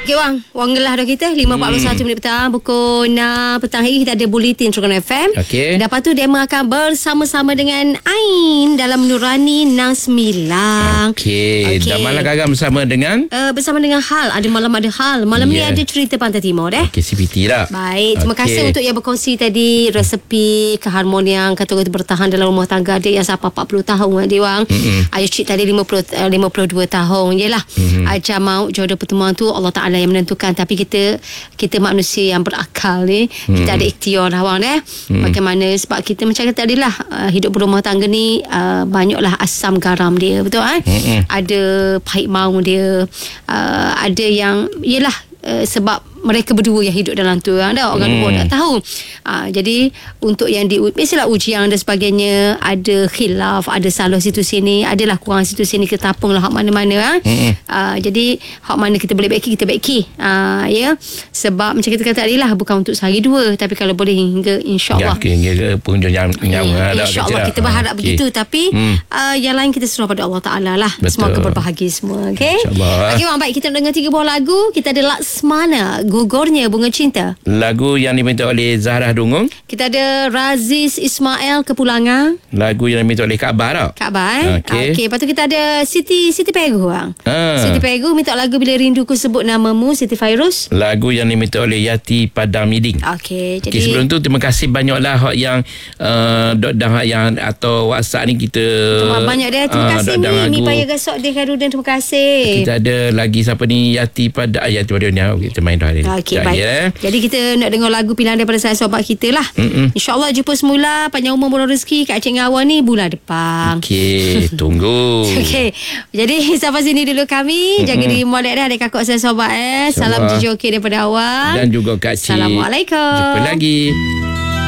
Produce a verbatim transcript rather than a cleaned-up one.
Okey Wang, Wang Gelah dah kita lima empat puluh satu hmm. minit petang. Pukul enam petang hari kita ada Bulletin Terengganu F M. Okey. Lepas tu Dema akan bersama-sama dengan Ain dalam Nurani enam sembilan. Okey. Okay. Dan malam Kakak bersama dengan uh, bersama dengan Hal. Ada malam ada Hal. Malam yeah. ni ada cerita Pantai Timur eh. Okey, C P T lah. Baik, terima okay. kasih untuk yang berkongsi tadi resepi keharmonian kata orang bertahan dalam rumah tangga dia yang sampai empat puluh tahun dia Wang. Mm-hmm. Ayu cik tadi lima puluh, lima puluh dua tahun jelah. Mm-hmm. Ajar maut jodoh pertemuan tu Allah Taala yang menentukan, tapi kita kita manusia yang berakal ni hmm. kita ada ikhtiar lah Wang eh hmm. bagaimana, sebab kita macam kata tadi lah uh, hidup berumah tangga ni uh, banyaklah asam garam dia, betul eh hmm. ada pahit maung dia, uh, ada yang yelah uh, sebab mereka berdua yang hidup dalam tu kan, dah orang hmm. luar tak tahu. Uh, jadi untuk yang di biasalah ujian dan sebagainya, ada khilaf, ada salah situ sini, adalah kurang situ sini, kita tapung lah hak mana-mana kan. Hmm. Uh, jadi hak mana kita boleh baiki kita baiki. Uh, ya, sebab macam kita kata tadi lah, bukan untuk sehari dua, tapi kalau boleh hingga insya-Allah. Ya, hingga penghujung nyawa. Ya, insya-Allah kita berharap okay. begitu, tapi hmm. uh, yang lain kita serah pada Allah Taala lah. Betul. Semoga berbahagia semua, okey. Insya-Allah. Okey, baik, kita dengar tiga buah lagu. Kita ada Laksmana, Gugurnya Bunga Cinta. Lagu yang diminta oleh Zahra Dungung. Kita ada Raziz Ismail, Kepulangan. Lagu yang diminta oleh Kak Bar tak? Kak Bar eh. Okey. Okay. Lepas tu kita ada Siti Siti Pegu bang. Ha. Siti Pegu minta lagu Bila Rinduku Sebut Namamu, Siti Fairuz. Lagu yang diminta oleh Yati Padang Miding. Okey. Jadi okay, sebelum tu terima kasih banyaklah hak yang uh, dot dan hak yang atau WhatsApp ni kita banyak dia. Terima uh, kasih Mi Mi Paya Gasok dia Khairudin, terima kasih. Kita ada lagi siapa ni, Yati Padang Yati Padang ni. Okey, kita main dah hari ni. Okey. Baik. Ya. Jadi kita nak dengar lagu pilihan daripada saya sahabat kita lah. Mm-mm. InsyaAllah jumpa semula panjang umur murah rezeki Kak Cik Ngawan ni bulan depan. Okey, tunggu. Okey. Jadi sampai sini dulu kami. Mm-mm. Jaga diri molek dah adik kakak saya sahabat eh. Salam jujur okey daripada awal. Dan juga Kak Cik. Assalamualaikum. Jumpa lagi.